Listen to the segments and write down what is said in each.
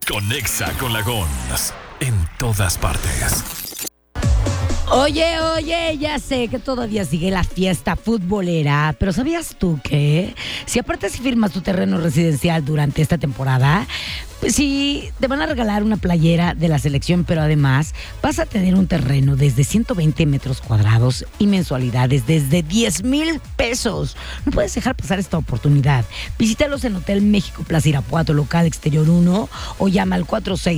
Conexa con la Gons en todas partes. Oye, ya sé que todavía sigue la fiesta futbolera, pero ¿sabías tú que si aparte si firmas tu terreno residencial durante esta temporada, pues sí, te van a regalar una playera de la selección, pero además vas a tener un terreno desde 120 metros cuadrados y mensualidades desde 10,000 pesos? No puedes dejar pasar esta oportunidad. Visítalos en Hotel México Plaza Irapuato, local exterior 1, o llama al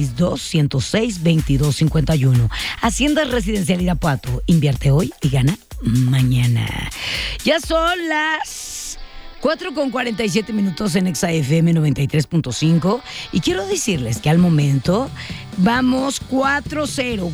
462-106-2251. Haciendas Residencial Irapuato. Invierte hoy y gana mañana. Ya son las 4:47 en Exa FM 93.5 y quiero decirles que al momento vamos 4-0,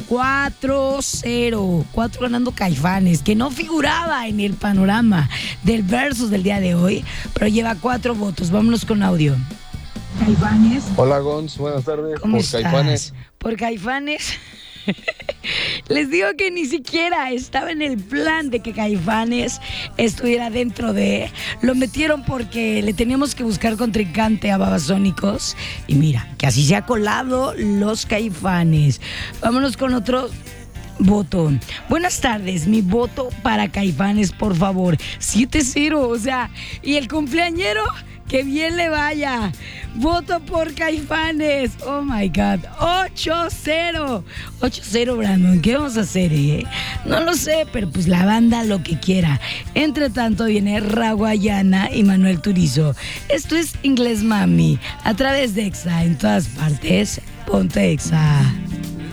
4 ganando Caifanes, que no figuraba en el panorama del versus del día de hoy, pero lleva 4 votos. Vámonos con audio. Caifanes. Hola Gons, buenas tardes. ¿Cómo Por estás? Caifanes. Por Caifanes. Les digo que ni siquiera estaba en el plan de que Caifanes estuviera dentro de... Lo metieron porque le teníamos que buscar contrincante a Babasónicos. Y mira, que así se ha colado los Caifanes. Vámonos con otro voto. Buenas tardes, mi voto para Caifanes, por favor. 7-0, o sea, y el cumpleañero... ¡Que bien le vaya! Voto por Caifanes. Oh my God. 8-0. 8-0, Brandon. ¿Qué vamos a hacer, No lo sé, pero pues la banda lo que quiera. Entre tanto viene Raguayana y Manuel Turizo. Esto es Inglés Mami. A través de Exa en todas partes. Ponte Exa.